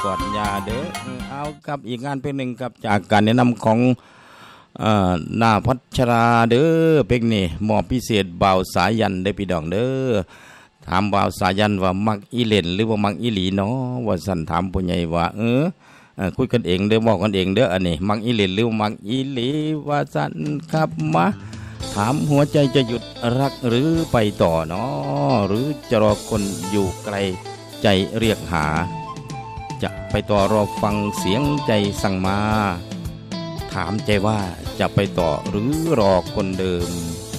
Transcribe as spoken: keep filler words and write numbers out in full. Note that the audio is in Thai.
กอดยาเด้อเอากับอีกงานเพลงหนึ่งกับจากการแนะนำของเอ่อหน้าพัชราเด้อเพลงนี้มอบพิเศษบ่าวสายันได้พี่น้องเด้อถามบ่าวสายันว่ามักอีเล่นหรือว่ามักอีหลีเนาะว่าสั่นถามผู้ใหญ่ว่าเออคุยกันเองเด้อบอกกันเองเด้ออันนี้มักอีเล่นหรือมักอีหลีว่าสั่นครับมาถามหัวใจจะหยุดรักหรือไปต่อเนาะหรือจะรอคนอยู่ไกลใจเรียกหาจะไปต่อรอฟังเสียงใจสั่งมาถามใจว่าจะไปต่อหรือรอคนเดิม